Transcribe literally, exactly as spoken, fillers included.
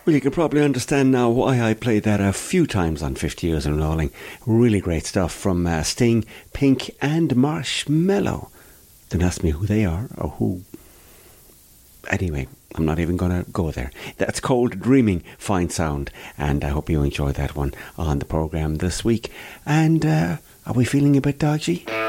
Well, you can probably understand now why I played that a few times on fifty Years and Rolling. Really great stuff from uh, Sting, Pink and Marshmello. Don't ask me who they are or who. Anyway, I'm not even going to go there. That's Cold Dreaming, fine sound. And I hope you enjoyed that one on the programme this week. And uh, are we feeling a bit dodgy?